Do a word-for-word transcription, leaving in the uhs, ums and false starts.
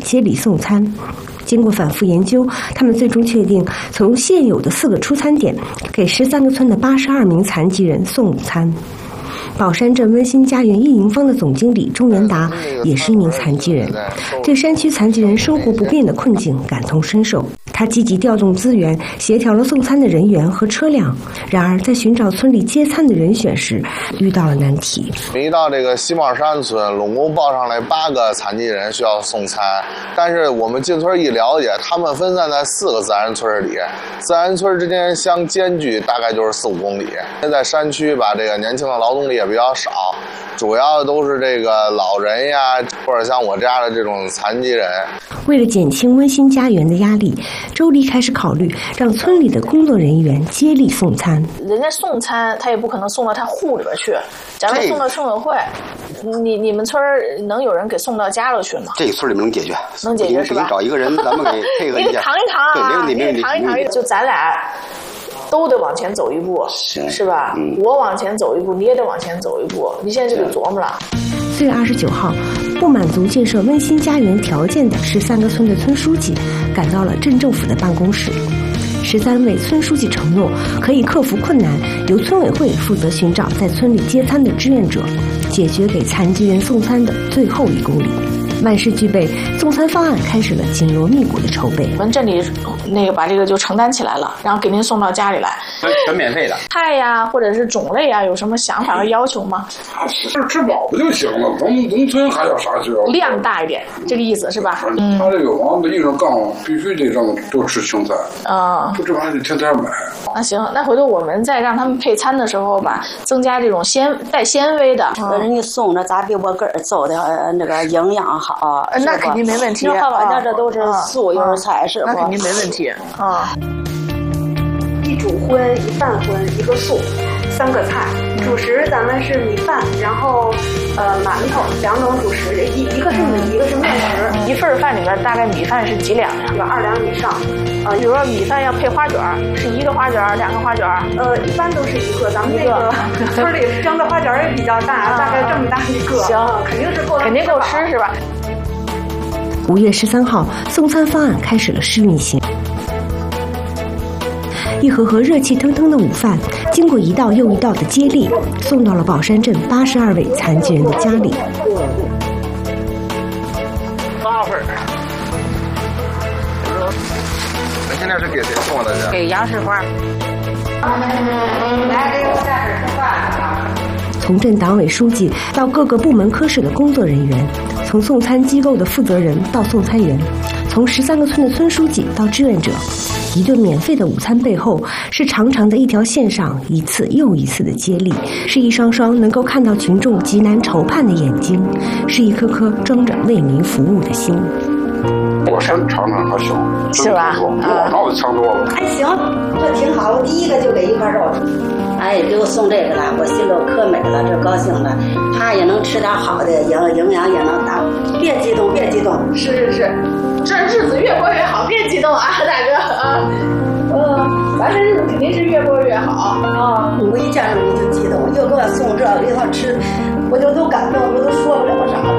接力送餐。经过反复研究，他们最终确定从现有的四个出餐点给十三个村的八十二名残疾人送午餐。宝山镇温馨家园运营方的总经理钟元达也是一名残疾人，对山区残疾人生活不便的困境感同身受。他积极调动资源，协调了送餐的人员和车辆。然而，在寻找村里接餐的人选时，遇到了难题。 一到这个西帽山村，拢共报上来八个残疾人需要送餐，但是我们进村一了解，他们分散在四个自然村里，自然村之间相间距大概就是四五公里。现在山区吧，这个年轻的劳动力也比较少，主要都是这个老人呀，或者像我这样的这种残疾人。 为了减轻温馨家园的压力，周丽开始考虑让村里的工作人员接力送餐。 人家送餐，他也不可能送到他户里边去。假如送到村委会，你你们村能有人给送到家里去吗？ 这个村里面能解决， 能解决是吧？ 你找一个人，咱们给配合一下。 你得扛一扛啊！ 对，没问题，没问题。 扛一扛，就咱俩都得往前走一步，是吧？嗯、我往前走一步，你也得往前走一步。你现在就得琢磨了。 四月二十九号，不满足建设温馨家园条件的十三个村的村书记赶到了镇政府的办公室。十三位村书记承诺可以克服困难，由村委会负责寻找在村里接餐的志愿者，解决给残疾人送餐的最后一公里。万事俱备，送餐方案开始了紧锣密鼓的筹备。 我们镇里那个把这个就承担起来了，然后给您送到家里来， 全免费的。 菜呀，或者是种类呀，有什么想法和要求吗？ 吃吃饱不就行了？咱们农村还要啥需要？ 量大一点，这个意思是吧？ 嗯，他这个往子一上杠，必须得让都吃青菜啊，就这玩意儿得天天买。 那行，那回头我们再让他们配餐的时候吧，增加这种纤带纤维的。 嗯、人家送着咋比我个儿做的呃那个营养好？ 呃、那肯定没问题。 那反正这都是素油菜是吧？ 那肯定没问题啊。 一主荤，一饭荤，一个素，三个菜。主食咱们是米饭，然后呃馒头两种主食，一一个是米，一个是面食。 一份饭里边大概米饭是几两呀？ 有二两以上。 啊，比如说米饭要配花卷，是一个花卷，两个花卷？ 呃，一般都是一个。咱们那个村里蒸的花卷也比较大，大概这么大一个。 行， 肯定是够， 肯定够吃是吧？ 五月十三号，送餐方案开始了试运行。一盒盒热气腾腾的午饭，经过一道又一道的接力，送到了宝山镇八十二位残疾人的家里。 八份。那现在是给谁送的去？ 给杨世花。 来，给我下水吃饭。 从镇党委书记到各个部门科室的工作人员，从送餐机构的负责人到送餐员，从十三个村的村书记到志愿者，一顿免费的午餐背后，是长长的一条线上一次又一次的接力，是一双双能够看到群众极难筹盼的眼睛，是一颗颗装着为民服务的心。 我山长长还行， 是吧？ 我脑子强多了。 还行，这挺好。我第一个就给一块肉，哎，给我送这个了，我心里可美了，这高兴了。他也能吃点好的，营营养也能达。别激动，别激动。 是是是，这日子越过越好，别激动啊，大哥啊。嗯，咱这日子肯定是越过越好啊。 我一见着我就激动，又给我送这，给他吃，我就都感动，我都说不了啥了。